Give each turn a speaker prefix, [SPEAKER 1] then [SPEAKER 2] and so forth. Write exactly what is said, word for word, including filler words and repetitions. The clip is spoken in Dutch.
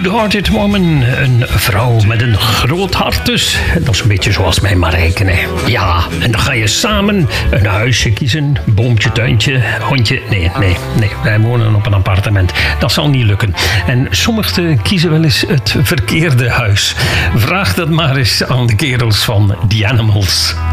[SPEAKER 1] Good-hearted woman. Een vrouw met een groot hart dus. Dat is een beetje zoals mijn Marijke. Hè. Ja, en dan ga je samen een huisje kiezen. Boompje, tuintje, hondje. Nee, nee, nee. Wij wonen op een appartement. Dat zal niet lukken. En sommigen kiezen wel eens het verkeerde huis. Vraag dat maar eens aan de kerels van The Animals.